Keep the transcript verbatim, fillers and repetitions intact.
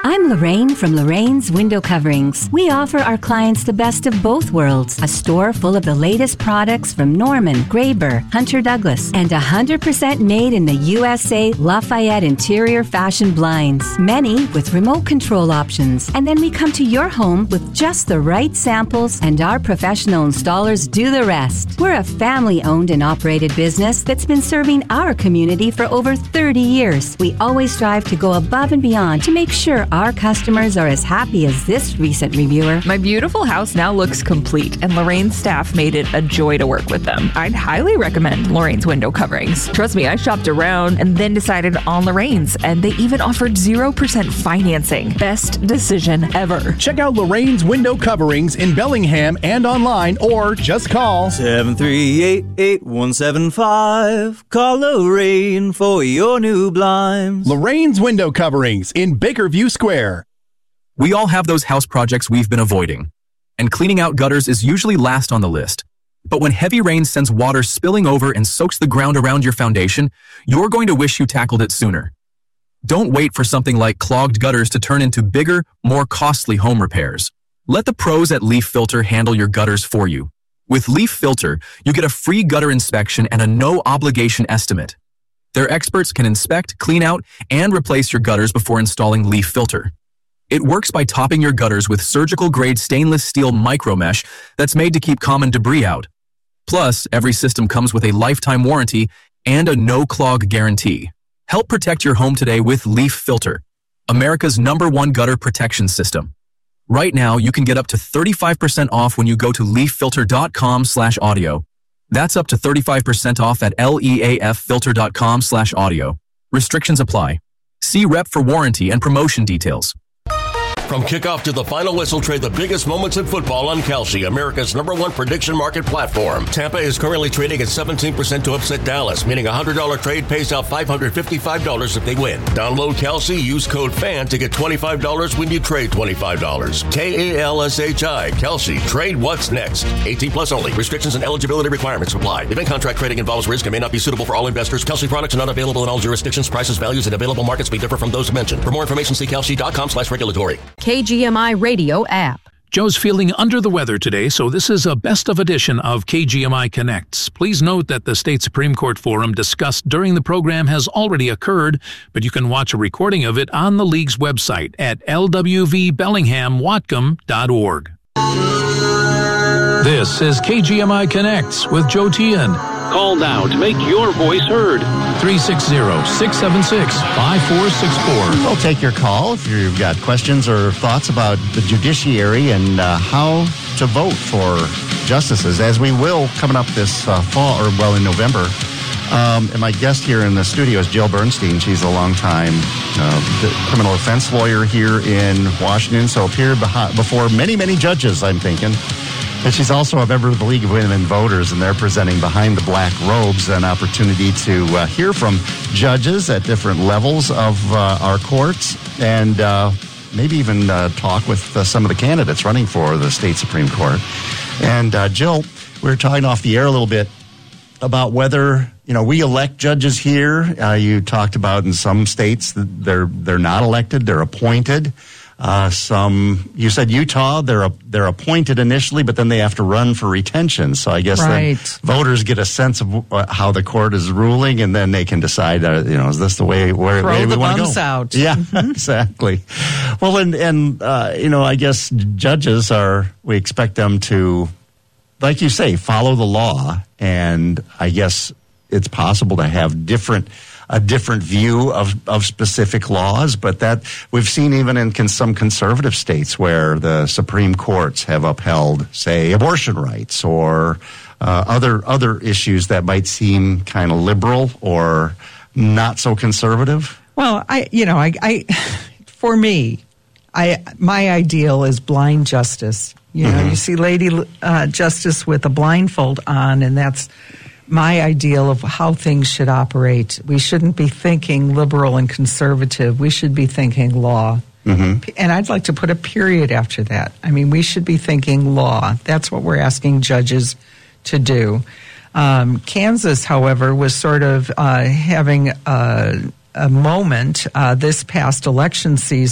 I'm Lorraine from Lorraine's Window Coverings. We offer our clients the best of both worlds. A store full of the latest products from Norman, Graber, Hunter Douglas, and one hundred percent made in the U S A Lafayette interior fashion blinds. Many with remote control options. And then we come to your home with just the right samples, and our professional installers do the rest. We're a family-owned and operated business that's been serving our community for over thirty years. We always strive to go above and beyond to make sure our customers are as happy as this recent reviewer. My beautiful house now looks complete, and Lorraine's staff made it a joy to work with them. I'd highly recommend Lorraine's Window Coverings. Trust me, I shopped around and then decided on Lorraine's, and they even offered zero percent financing. Best decision ever. Check out Lorraine's Window Coverings in Bellingham and online, or just call seven three eight, eight one seven five. Call Lorraine for your new blinds. Lorraine's Window Coverings in Bakerview Square. We all have those house projects we've been avoiding, and cleaning out gutters is usually last on the list. But when heavy rain sends water spilling over and soaks the ground around your foundation, you're going to wish you tackled it sooner. Don't wait for something like clogged gutters to turn into bigger, more costly home repairs. Let the pros at Leaf Filter handle your gutters for you. With Leaf Filter, you get a free gutter inspection and a no-obligation estimate. Their experts can inspect, clean out, and replace your gutters before installing Leaf Filter. It works by topping your gutters with surgical-grade stainless steel micromesh that's made to keep common debris out. Plus, every system comes with a lifetime warranty and a no-clog guarantee. Help protect your home today with Leaf Filter, America's number one gutter protection system. Right now, you can get up to thirty-five percent off when you go to leaf filter dot com slash audio. That's up to thirty-five percent off at leaf filter dot com slash audio. Restrictions apply. See rep for warranty and promotion details. From kickoff to the final whistle, trade the biggest moments in football on Kalshi, America's number one prediction market platform. Tampa is currently trading at seventeen percent to upset Dallas, meaning a one hundred dollars trade pays out five hundred fifty-five dollars if they win. Download Kalshi, use code FAN to get twenty-five dollars when you trade twenty-five dollars. K A L S H I, Kalshi. Trade what's next. eighteen plus only. Restrictions and eligibility requirements apply. Event contract trading involves risk and may not be suitable for all investors. Kalshi products are not available in all jurisdictions. Prices, values, and available markets may differ from those mentioned. For more information, see kalshi dot com slash regulatory. K G M I Radio app. Joe's feeling under the weather today, so this is a best of edition of K G M I Connects. Please note that the State Supreme Court forum discussed during the program has already occurred, but you can watch a recording of it on the league's website at l w v bellingham watcom dot org. This is K G M I Connects with Joe Tian. Call now to make your voice heard. three six zero, six seven six, five four six four. We'll take your call if you've got questions or thoughts about the judiciary and uh, how to vote for justices, as we will coming up this uh, fall, or well in November. Um, and my guest here in the studio is Jill Bernstein. She's a longtime uh, criminal defense lawyer here in Washington, so appeared behind, before many, many judges, I'm thinking. And she's also a member of the League of Women Voters, and they're presenting Behind the Black Robes, an opportunity to uh, hear from judges at different levels of uh, our courts, and uh, maybe even uh, talk with uh, some of the candidates running for the state Supreme Court. And uh, Jill, we were talking off the air a little bit about whether, you know, we elect judges here. Uh, you talked about in some states that they're they're not elected, they're appointed. Uh, some, you said Utah, they're a, they're appointed initially, but then they have to run for retention. So I guess right. then voters get a sense of uh, how the court is ruling, and then they can decide, uh, you know, is this the way, where, Throw way we the want to go? bums out. Yeah, mm-hmm. exactly. Well, and, and uh, you know, I guess judges are, we expect them to, like you say, follow the law, and I guess it's possible to have different a different view of, of specific laws, but that we've seen even in con- some conservative states where the Supreme Courts have upheld, say, abortion rights or uh, other other issues that might seem kind of liberal or not so conservative. Well, I, you know, I, I for me, I my ideal is blind justice. You know, mm-hmm. you see Lady uh, Justice with a blindfold on, and that's my ideal of how things should operate. We shouldn't be thinking liberal and conservative. We should be thinking law. Mm-hmm. And I'd like to put a period after that. I mean, we should be thinking law. That's what we're asking judges to do. Um, Kansas, however, was sort of uh, having a, a moment uh, this past election season